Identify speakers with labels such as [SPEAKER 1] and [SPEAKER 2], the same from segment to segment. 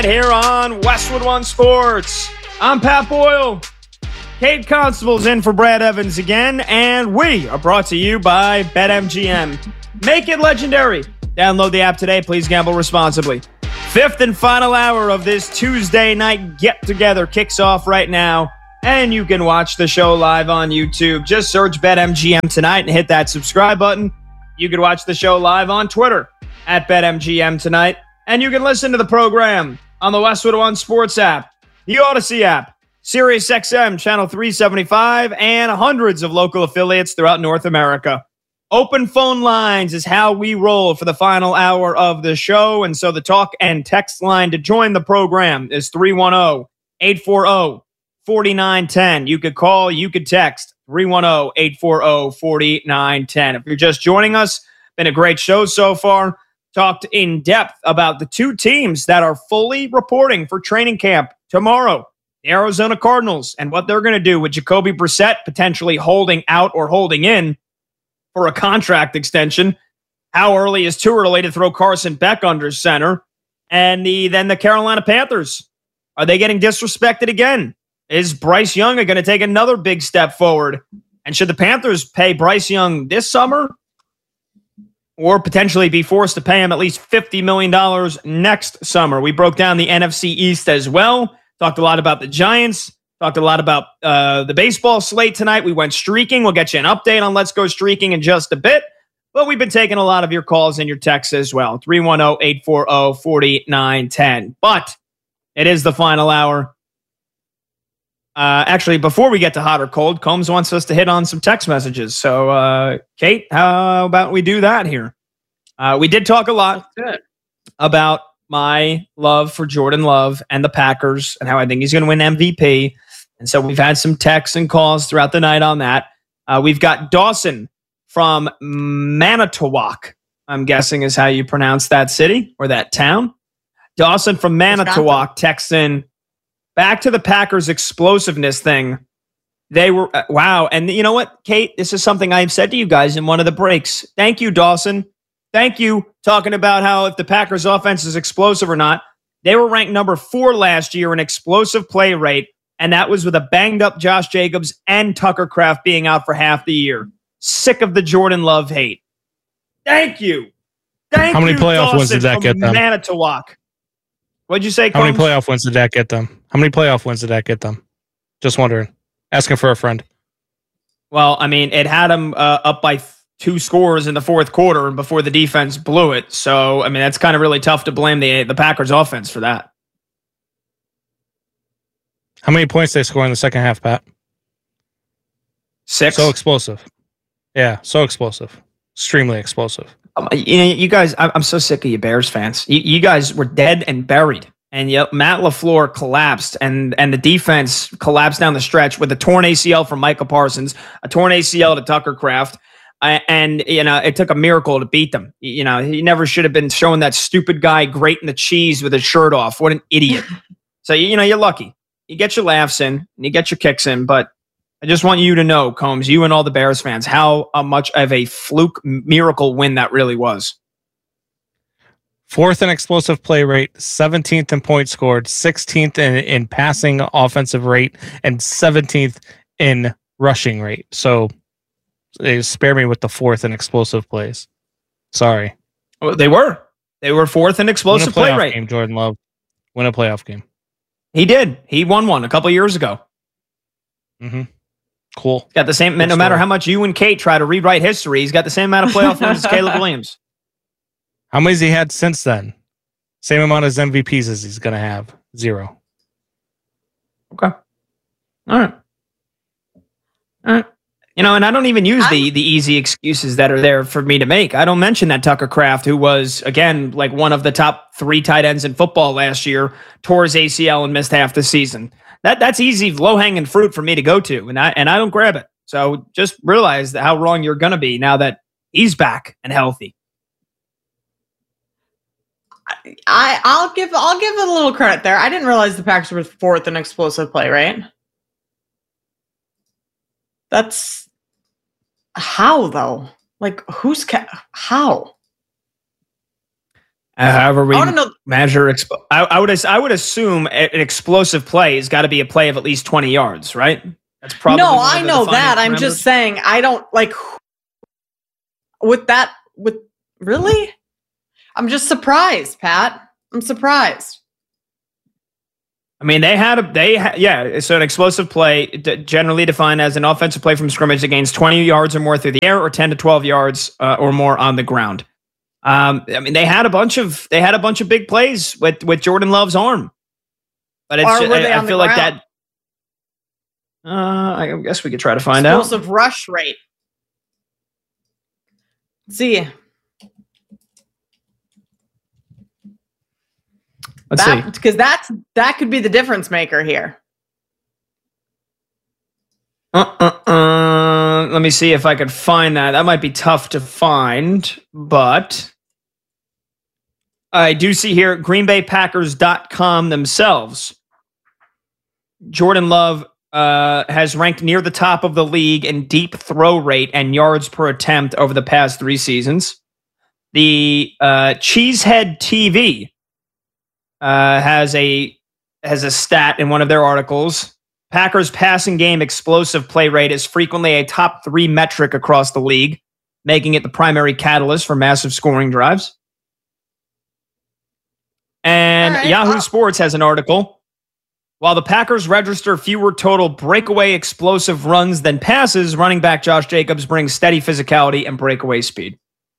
[SPEAKER 1] Here on Westwood One Sports. I'm Pat Boyle. Kate Constable's in for Brad Evans again, and we are brought to you by BetMGM. Make it legendary. Download the app today. Please gamble responsibly. Fifth and final hour of this Tuesday night get-together kicks off right now, and you can watch the show live on YouTube. Just search BetMGM tonight and hit that subscribe button. You can watch the show live on Twitter at BetMGM tonight, and you can listen to the program on the Westwood One Sports app, the Odyssey app, SiriusXM Channel 375, and hundreds of local affiliates throughout North America. Open phone lines is how we roll for the final hour of the show, and so the talk and text line to join the program is 310-840-4910. You could call, you could text, 310-840-4910. If you're just joining us, been a great show so far. Talked in depth about the two teams that are fully reporting for training camp tomorrow, the Arizona Cardinals, and what they're going to do with Jacoby Brissett potentially holding out or holding in for a contract extension. How early is too early to throw Carson Beck under center? And then the Carolina Panthers. Are they getting disrespected again? Is Bryce Young going to take another big step forward? And should the Panthers pay Bryce Young this summer? Or potentially be forced to pay him at least $50 million next summer? We broke down the NFC East as well. Talked a lot about the Giants. Talked a lot about the baseball slate tonight. We went streaking. We'll get you an update on Let's Go Streaking in just a bit. But we've been taking a lot of your calls and your texts as well. 310-840-4910. But it is the final hour. Actually, before we get to hot or cold, Combs wants us to hit on some text messages. So, Kate, how about we do that here? We did talk a lot about my love for Jordan Love and the Packers and how I think he's going to win MVP. And so we've had some texts and calls throughout the night on that. We've got Dawson from Manitowoc, I'm guessing is how you pronounce that city or that town. Dawson from Manitowoc texts in, back to the Packers' explosiveness thing. They were, wow. And you know what, Kate? This is something I've said to you guys in one of the breaks. Thank you, Dawson. Thank you. Talking about how if the Packers' offense is explosive or not. They were ranked number 4 last year in explosive play rate, and that was with a banged-up Josh Jacobs and Tucker Kraft being out for half the year. Sick of the Jordan Love hate. Thank you. Thank you,
[SPEAKER 2] How many playoff wins did that get them?
[SPEAKER 1] Manitowoc. What'd you say, Combs?
[SPEAKER 2] How many playoff wins did that get them? How many playoff wins did that get them? Just wondering. Asking for a friend.
[SPEAKER 1] Well, I mean, it had them up by 2 scores in the fourth quarter before the defense blew it. So, I mean, that's kind of really tough to blame the Packers offense for that.
[SPEAKER 2] How many points they score in the second half, Pat?
[SPEAKER 1] 6.
[SPEAKER 2] So explosive. Yeah, so explosive. Extremely explosive.
[SPEAKER 1] You guys, I'm so sick of you Bears fans. You guys were dead and buried. And yet Matt LaFleur collapsed, and the defense collapsed down the stretch with a torn ACL from Micah Parsons, a torn ACL to Tucker Kraft. And, it took a miracle to beat them. He never should have been showing that stupid guy grating the cheese with his shirt off. What an idiot. So, you're lucky. You get your laughs in and you get your kicks in, but I just want you to know, Combs, you and all the Bears fans, how much of a fluke miracle win that really was.
[SPEAKER 2] 4th in explosive play rate, 17th in points scored, 16th in passing offensive rate, and 17th in rushing rate. So they spare me with the 4th in explosive plays. Sorry.
[SPEAKER 1] Well, they were 4th in explosive play rate.
[SPEAKER 2] Game, Jordan Love. Win a playoff game.
[SPEAKER 1] He did. He won one a couple years ago.
[SPEAKER 2] Mm-hmm. Cool.
[SPEAKER 1] Got the same. No matter how much you and Kate try to rewrite history, he's got the same amount of playoff wins as Caleb Williams.
[SPEAKER 2] How many has he had since then? Same amount as MVPs as he's going to have. 0.
[SPEAKER 1] Okay. All right. And I don't even use the easy excuses that are there for me to make. I don't mention that Tucker Kraft, who was, again, like one of the top 3 tight ends in football last year, tore his ACL and missed half the season. That's easy, low-hanging fruit for me to go to, and I don't grab it. So just realize how wrong you're going to be now that he's back and healthy.
[SPEAKER 3] I'll give it a little credit there. I didn't realize the Packers were 4th in explosive play, right? That's how though? Like how?
[SPEAKER 1] However, we
[SPEAKER 3] I want to know.
[SPEAKER 1] measure. I would assume an explosive play has got to be a play of at least 20 yards, right? That's probably
[SPEAKER 3] No, I know that. I'm just saying. I don't like with that. With really, I'm just surprised, Pat. I'm surprised.
[SPEAKER 1] I mean, so an explosive play, generally defined as an offensive play from scrimmage that gains 20 yards or more through the air, or 10 to 12 yards or more on the ground. I mean, they had a bunch of big plays with Jordan Love's arm, but it's I feel like that. I guess we could try to find out.
[SPEAKER 3] Explosive rush rate. Let's see.
[SPEAKER 1] Let's see.
[SPEAKER 3] Because that could be the difference maker here.
[SPEAKER 1] Let me see if I could find that. That might be tough to find, but I do see here GreenBayPackers.com themselves. Jordan Love has ranked near the top of the league in deep throw rate and yards per attempt over the past 3 seasons. The Cheesehead TV has a stat in one of their articles. Packers passing game explosive play rate is frequently a top 3 metric across the league, making it the primary catalyst for massive scoring drives. And Yahoo Sports has an article. While the Packers register fewer total breakaway explosive runs than passes, running back Josh Jacobs brings steady physicality and breakaway speed.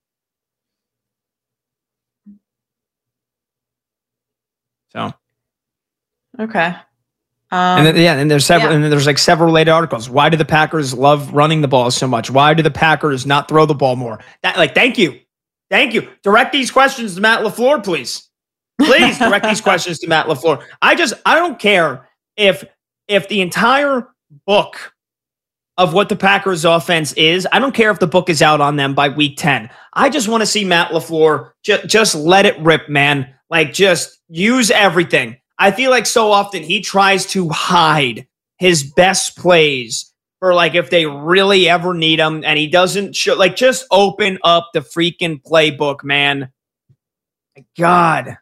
[SPEAKER 1] So,
[SPEAKER 3] okay.
[SPEAKER 1] And there's several, and there's like several related articles. Why do the Packers love running the ball so much? Why do the Packers not throw the ball more? Thank you. Direct these questions to Matt LaFleur, please. Please direct these questions to Matt LaFleur. I don't care if the entire book of what the Packers offense is, I don't care if the book is out on them by week 10. I just want to see Matt LaFleur just let it rip, man. Like, just use everything. I feel like so often he tries to hide his best plays for like if they really ever need them, and he doesn't show, like, just open up the freaking playbook, man. My God.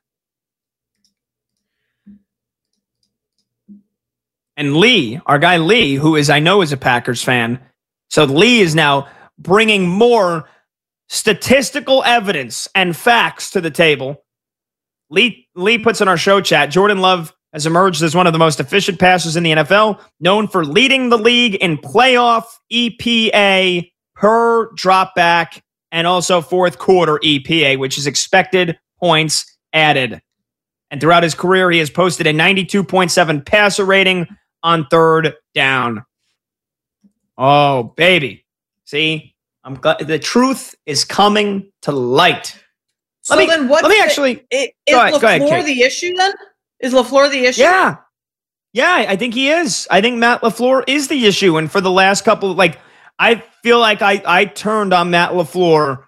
[SPEAKER 1] And Lee, our guy Lee, who is, I know, is a Packers fan. So Lee is now bringing more statistical evidence and facts to the table. Lee puts in our show chat, Jordan Love has emerged as one of the most efficient passers in the NFL, known for leading the league in playoff EPA per dropback and also fourth quarter EPA, which is expected points added. And throughout his career, he has posted a 92.7 passer rating on third down. Oh, baby. See, I'm glad the truth is coming to light.
[SPEAKER 3] Is LaFleur the issue then? Is LaFleur the issue?
[SPEAKER 1] Yeah, I think he is. I think Matt LaFleur is the issue. And for the last couple, I feel like I turned on Matt LaFleur.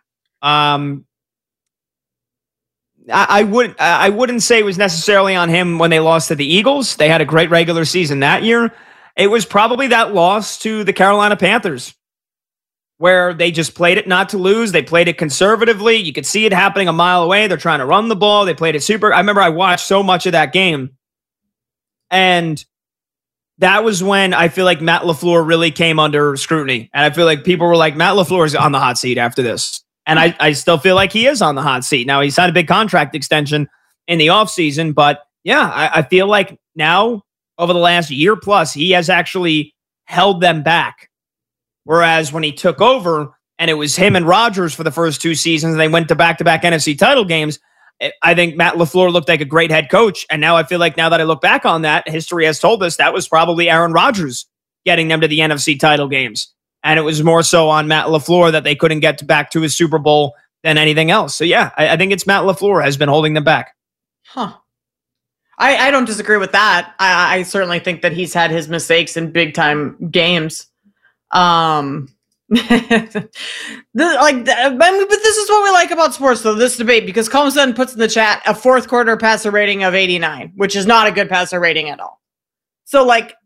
[SPEAKER 1] I wouldn't say it was necessarily on him when they lost to the Eagles. They had a great regular season that year. It was probably that loss to the Carolina Panthers, where they just played it not to lose. They played it conservatively. You could see it happening a mile away. They're trying to run the ball. They played it super. I remember I watched so much of that game. And that was when I feel like Matt LaFleur really came under scrutiny. And I feel like people were like, Matt LaFleur is on the hot seat after this. And I still feel like he is on the hot seat. Now, he signed a big contract extension in the offseason. But yeah, I feel like now, over the last year plus, he has actually held them back. Whereas when he took over and it was him and Rodgers for the first 2 seasons, and they went to back-to-back NFC title games, I think Matt LaFleur looked like a great head coach. And now I feel like now that I look back on that, history has told us that was probably Aaron Rodgers getting them to the NFC title games. And it was more so on Matt LaFleur that they couldn't get back to his Super Bowl than anything else. So yeah, I think it's Matt LaFleur has been holding them back.
[SPEAKER 3] Huh. I don't disagree with that. I certainly think that he's had his mistakes in big-time games. But this is what we like about sports, though, this debate, because Colmstead puts in the chat a fourth quarter passer rating of 89, which is not a good passer rating at all. So,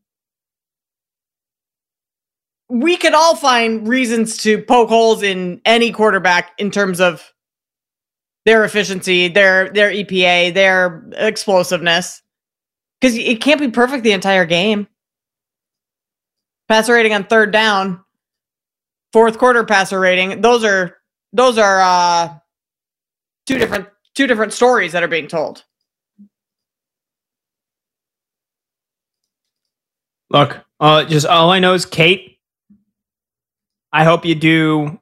[SPEAKER 3] we could all find reasons to poke holes in any quarterback in terms of their efficiency, their EPA, their explosiveness. Because it can't be perfect the entire game. Passer rating on third down, fourth quarter passer rating. Those are two different stories that are being told.
[SPEAKER 1] Look, just all I know is Kate. I hope you do